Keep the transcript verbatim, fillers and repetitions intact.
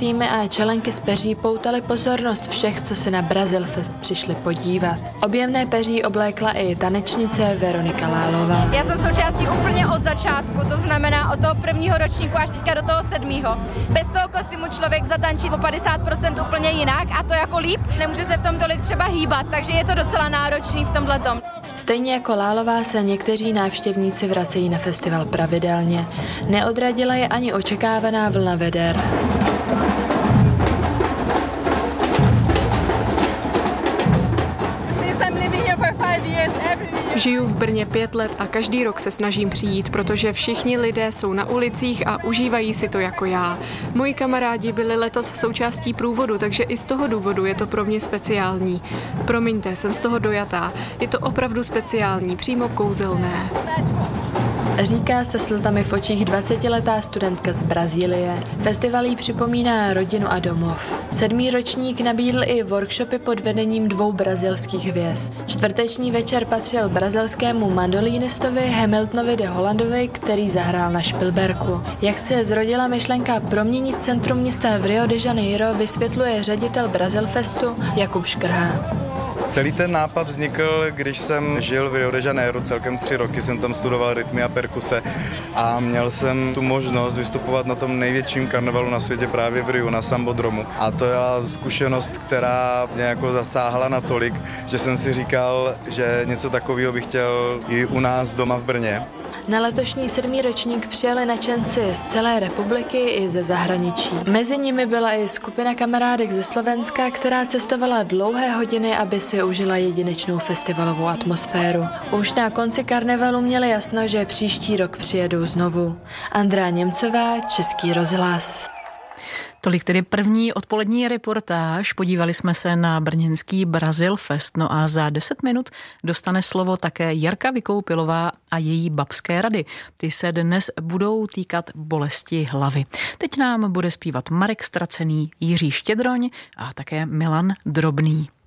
týmy a čelenky z peří poutaly pozornost všech, co se na Brazilfest přišli podívat. Objemné peří oblékla i tanečnice Veronika Lálová. Já jsem součástí úplně od začátku, to znamená od toho prvního ročníku až teďka do toho sedmého. Bez toho kostýmu člověk zatančí o padesát procent úplně jinak a to jako líp. Nemůže se v tom tolik třeba hýbat, takže je to docela náročný v tomhletom. Stejně jako Lálová se někteří návštěvníci vracejí na festival pravidelně. Neodradila je ani očekávaná vlna veder. Žiju v Brně pět let a každý rok se snažím přijít, protože všichni lidé jsou na ulicích a užívají si to jako já. Moji kamarádi byli letos součástí průvodu, takže i z toho důvodu je to pro mě speciální. Promiňte, jsem z toho dojatá. Je to opravdu speciální, přímo kouzelné. Říká se slzami v očích dvacetiletá studentka z Brazílie. Festival jí připomíná rodinu a domov. Sedmý ročník nabídl i workshopy pod vedením dvou brazilských hvězd. Čtvrteční večer patřil brazilskému mandolínistovi Hamiltonovi de Hollandovi, který zahrál na Špilberku. Jak se zrodila myšlenka proměnit centrum města v Rio de Janeiro, vysvětluje ředitel Brazilfestu Jakub Škrha. Celý ten nápad vznikl, když jsem žil v Rio de Janeiro, celkem tři roky jsem tam studoval rytmy a perkuse a měl jsem tu možnost vystupovat na tom největším karnevalu na světě právě v Riu, na Sambodromu. A to byla zkušenost, která mě jako zasáhla natolik, že jsem si říkal, že něco takového bych chtěl i u nás doma v Brně. Na letošní sedmý ročník přijeli nadšenci z celé republiky i ze zahraničí. Mezi nimi byla i skupina kamarádek ze Slovenska, která cestovala dlouhé hodiny, aby si užila jedinečnou festivalovou atmosféru. Už na konci karnevalu měli jasno, že příští rok přijedou znovu. Andrá Němcová, Český rozhlas. Tolik tedy první odpolední reportáž. Podívali jsme se na brněnský Brazilfest. No a za deset minut dostane slovo také Jarka Vykoupilová a její babské rady. Ty se dnes budou týkat bolesti hlavy. Teď nám bude zpívat Marek Stracený, Jiří Štědroň a také Milan Drobný.